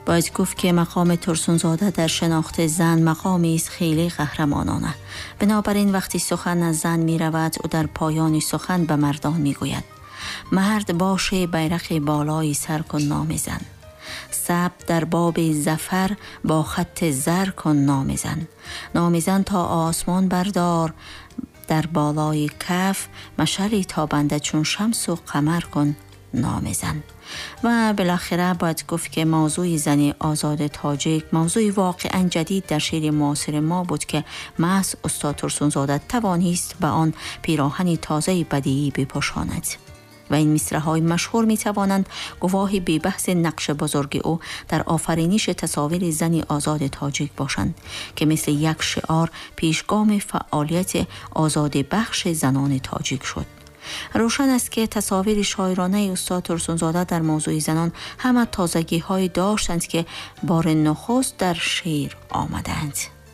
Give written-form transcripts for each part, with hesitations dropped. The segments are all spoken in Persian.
باید گفت که مقام ترسونزاده در شناخت زن مقامی است خیلی قهرمانانه. بنابراین وقتی سخن از زن می رود او در پایان سخن به مردان می گوید: مرد باشه بیرق بالای سر کن نام زن، ثبت در باب ظفر با خط زر کن نام زن، نام زن تا آسمان بردار در بالای کف، مشعلی تابنده چون شمس و قمر کن نام زن. و بالاخره باید گفت که موضوع زن آزاد تاجیک موضوع واقعا جدید در شعر معاصر ما بود که محض استاد ترسونزاده توانست به آن پیراهن تازه بدیعی بپوشاند. و این مصرع‌های مشهور می توانند گواهی بی بحث نقش بزرگ او در آفرینش تصاویر زن آزاد تاجیک باشند که مثل یک شعار پیشگام فعالیت آزاد بخش زنان تاجیک شد. روشن است که تصاویر شاعرانه استاد ترسونزاده در موضوع زنان همه تازگی های داشتند که بار نخست در شعر آمدند.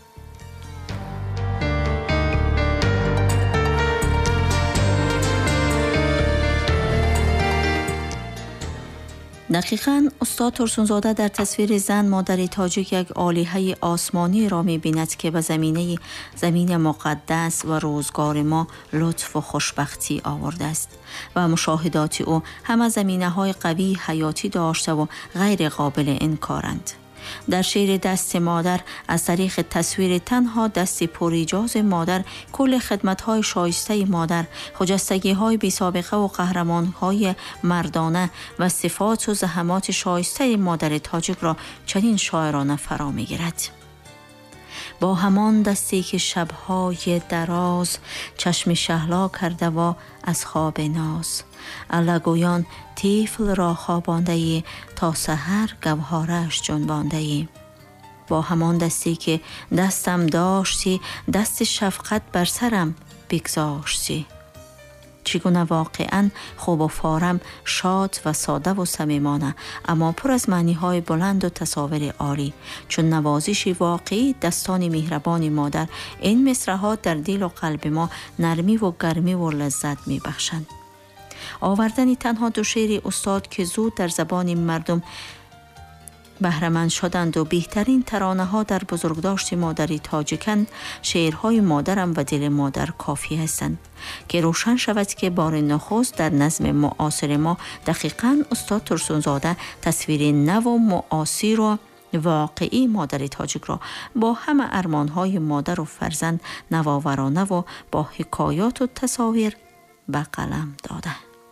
دقیقاً استاد ترسونزاده در تصویر زن مادر تاجیک یک آلیه آسمانی را می بیند که به زمین مقدس و روزگار ما لطف و خوشبختی آورده است و مشاهدات او همه زمینه های قوی حیاتی داشته و غیر قابل انکارند. در شعر دست مادر از طریق تصویر تنها دست پریجاز مادر، کل خدمت‌های شایسته مادر، خجستگی‌های بی سابقه و قهرمان‌های مردانه و صفات و زحمات شایسته مادر تاجیک را چنین شاعرانه فرا می‌گیرد: با همان دستی که شب‌های دراز چشم شهلا کرده و از خواب ناز، الگویان طفل را خوابانده تا سحر گوهرش جنبانده. با همان دستی که دستم داشتی دست شفقت بر سرم بگذاشتی. چگونه واقعاً خوب و فارم، شاد و ساده و صمیمانه، اما پر از معنی‌های بلند و تصاویر عالی، چون نوازش واقعی دستان مهربان مادر. این مصرع‌ها در دل و قلب ما نرمی و گرمی و لذت می‌بخشند. آوردن تنها دو شعر استاد که زود در زبان مردم بهره‌مند شدند و بهترین ترانه ها در بزرگداشت مادری تاجیکند، شعرهای مادرم و دل مادر کافی هستند که روشن شود که بار نخست در نظم معاصر ما دقیقاً استاد ترسونزاده تصویر نو و معاصر و واقعی مادر تاجیک را با همه ارمانهای مادر و فرزند نوآورانه و با حکایات و تصاویر به قلم داده.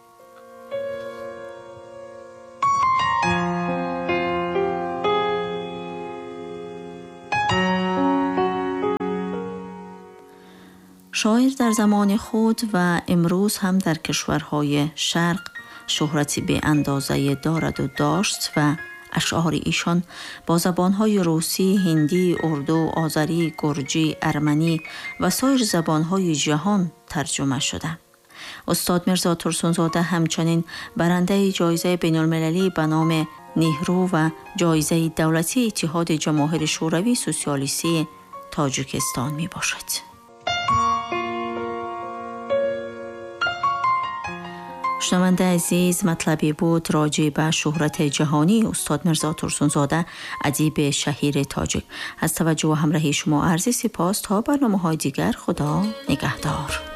شاعر در زمان خود و امروز هم در کشورهای شرق شهرتی به اندازه دارد و داشت و اشعار ایشان با زبانهای روسی، هندی، اردو، آذری، گرجی، ارمنی و سایر زبانهای جهان ترجمه شده. استاد میرزا ترسونزاده همچنین برنده جایزه بین‌المللی به نام نهرو و جایزه دولتی اتحاد جماهیر شوروی سوسیالیستی تاجیکستان می باشد. شنونده عزیز، مطلبی بود راجع به شهرت جهانی استاد میرزا ترسونزاده ادیب شهیر تاجیک. از توجه و همراهی شما عرض سپاس. تا برنامه‌های دیگر خدا نگهدار.